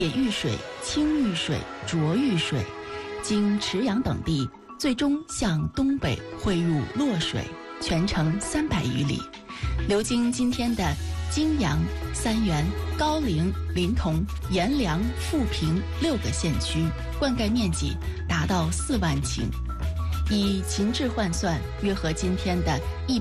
野峪水、青峪水、浊峪水，经池阳等地，最终向东北汇入洛水，全程300余里，流经今天的泾阳、三原、高陵、临潼、阎良、富平6个县区，灌溉面积达到4万顷，以秦制换算，约合今天的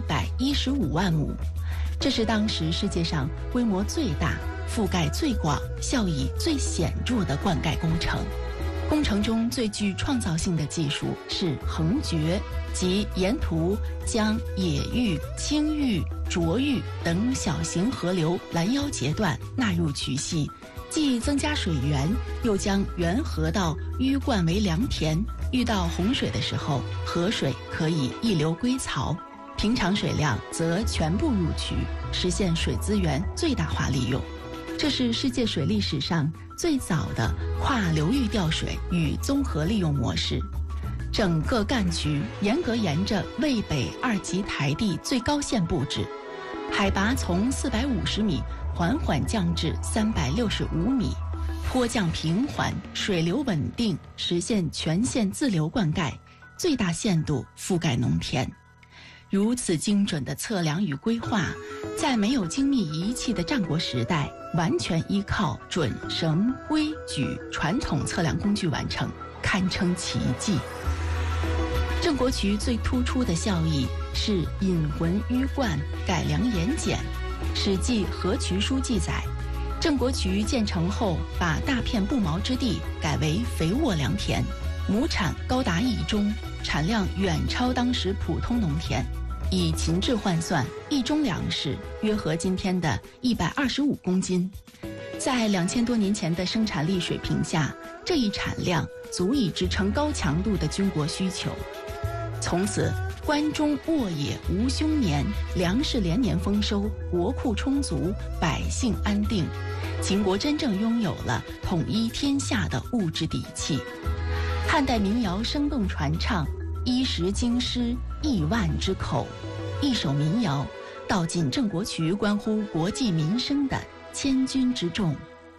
115万亩。这是当时世界上规模最大、覆盖最广、效益最显著的灌溉工程。工程中最具创造性的技术是横决，即沿途将野峪、青峪、浊峪等小型河流拦腰截断，纳入渠系，既增加水源，又将原河道淤灌为良田。遇到洪水的时候，河水可以一流归槽，平常水量则全部入渠，实现水资源最大化利用。这是世界水利史上最早的跨流域调水与综合利用模式。整个干渠严格沿着渭北2级台地最高线布置，海拔从450米缓缓降至365米，坡降平缓，水流稳定，实现全线自流灌溉，最大限度覆盖农田。如此精准的测量与规划，在没有精密仪器的战国时代，完全依靠准绳、规矩传统测量工具完成，堪称奇迹。郑国渠最突出的效益是引浑淤灌，改良盐碱。《史记·河渠书》记载，郑国渠建成后，把大片不毛之地改为肥沃良田，亩产高达1中，产量远超当时普通农田。以秦制换算，1中粮食约合今天的125公斤。在2000多年前的生产力水平下，这一产量足以支撑高强度的军国需求。从此，关中沃野无凶年，粮食连年丰收，国库充足，百姓安定。秦国真正拥有了统一天下的物质底气。汉代民谣生动传唱，衣食经师亿万之口，一首民谣道尽郑国渠关乎国计民生的千钧之重。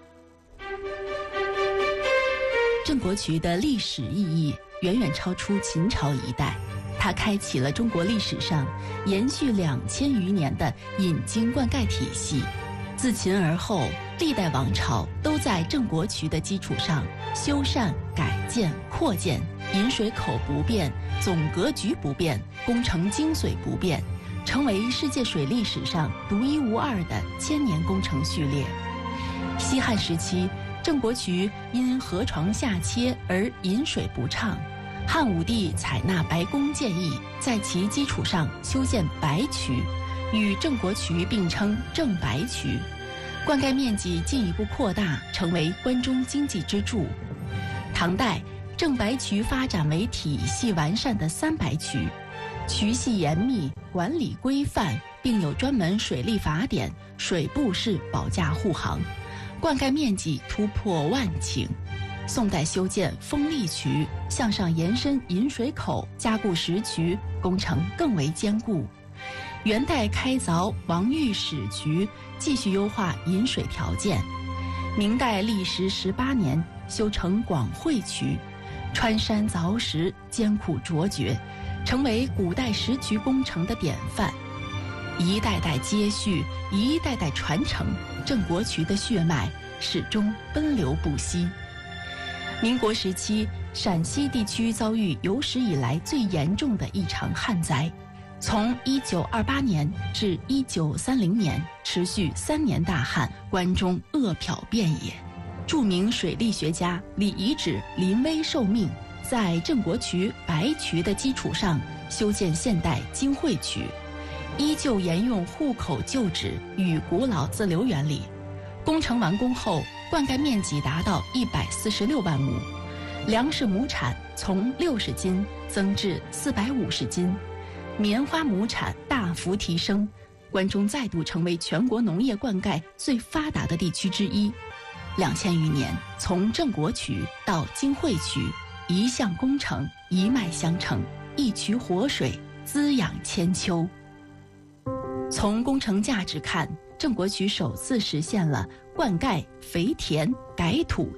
郑国渠的历史意义远远超出秦朝一代，它开启了中国历史上延续2000余年的引经灌溉体系。自秦而后，历代王朝都在郑国渠的基础上修缮、改建、扩建，引水口不变，总格局不变，工程精髓不变，成为世界水利史上独一无二的千年工程序列。西汉时期，郑国渠因河床下切而引水不畅，汉武帝采纳白公建议，在其基础上修建白渠，与郑国渠并称郑白渠，灌溉面积进一步扩大，成为关中经济支柱。唐代，郑白渠发展为体系完善的三白渠，渠系严密，管理规范，并有专门水利法典，水部式保驾护航，灌溉面积突破万顷。宋代修建丰利渠，向上延伸引水口，加固石渠，工程更为坚固。元代开凿王峪始渠，继续优化引水条件。明代历时18年，修成广惠渠，穿山凿石，艰苦卓绝，成为古代石渠工程的典范。一代代接续，一代代传承，郑国渠的血脉始终奔流不息。民国时期，陕西地区遭遇有史以来最严重的一场旱灾，从1928年至1930年，持续3年大旱，关中饿殍遍野。著名水利学家李遗址临危受命，在郑国渠、白渠的基础上修建现代金惠渠，依旧沿用户口旧址与古老自流原理。工程完工后，灌溉面积达到146万亩，粮食亩产从60斤增至450斤，棉花亩产大幅提升，关中再度成为全国农业灌溉最发达的地区之一。2000余年，从郑国渠到金惠渠，一项工程一脉相承，一渠活水，滋养千秋。从工程价值看，郑国渠首次实现了灌溉、肥田、改土